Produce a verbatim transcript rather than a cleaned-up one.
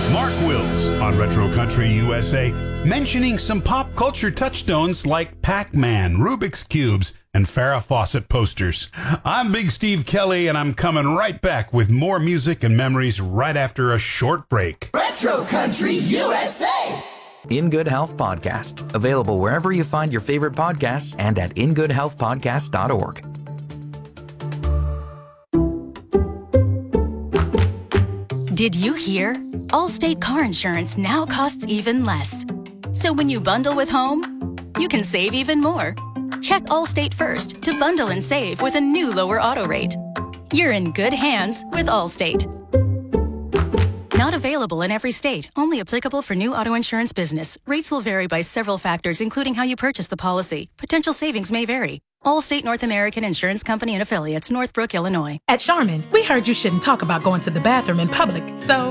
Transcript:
Mark Wills on Retro Country U S A, mentioning some pop culture touchstones like Pac-Man, Rubik's Cubes, and Farrah Fawcett posters. I'm Big Steve Kelly, and I'm coming right back with more music and memories right after a short break. Retro Country U S A! In Good Health Podcast, available wherever you find your favorite podcasts and at in good health podcast dot org. Did you hear? Allstate car insurance now costs even less. So when you bundle with home, you can save even more. Check Allstate first to bundle and save with a new lower auto rate. You're in good hands with Allstate. Not available in every state. Only applicable for new auto insurance business. Rates will vary by several factors, including how you purchase the policy. Potential savings may vary. Allstate North American Insurance Company and Affiliates, Northbrook, Illinois. At Charmin, we heard you shouldn't talk about going to the bathroom in public, so